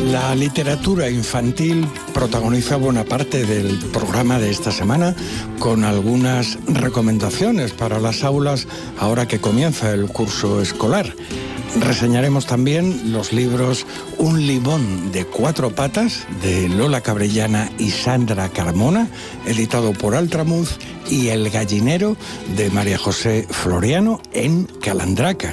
La literatura infantil protagoniza buena parte del programa de esta semana, con algunas recomendaciones para las aulas ahora que comienza el curso escolar. Reseñaremos también los libros Un limón de 4 patas, de Lola Cabrellana y Sandra Carmona, editado por Altramuz, y El gallinero, de María José Floriano, en Calandraca.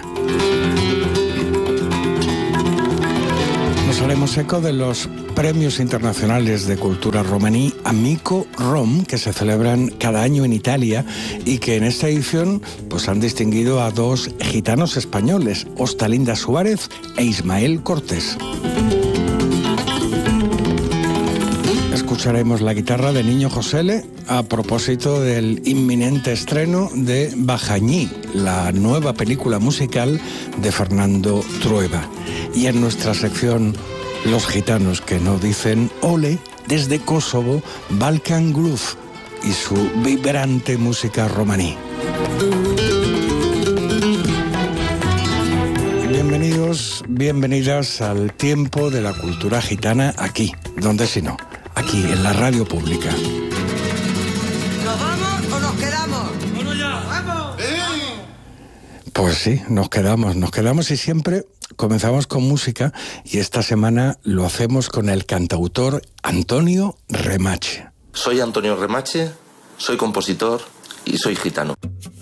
Nos haremos eco de los Premios Internacionales de Cultura Romaní Amico Rom, que se celebran cada año en Italia y que en esta edición pues han distinguido a 2 gitanos españoles, Ostalinda Suárez e Ismael Cortés. Escucharemos la guitarra de Niño Josele a propósito del inminente estreno de Bajañí, la nueva película musical de Fernando Trueba. Y en nuestra sección Los gitanos que no dicen ole, desde Kosovo, Balkan Groove y su vibrante música romaní. Bienvenidos, bienvenidas al tiempo de la cultura gitana aquí, donde si no, aquí en la radio pública. ¿Nos vamos o nos quedamos? ¡Bueno ya! ¡Vamos! Pues sí, nos quedamos y siempre comenzamos con música, y esta semana lo hacemos con el cantautor Antonio Remache. Soy Antonio Remache, soy compositor y soy gitano.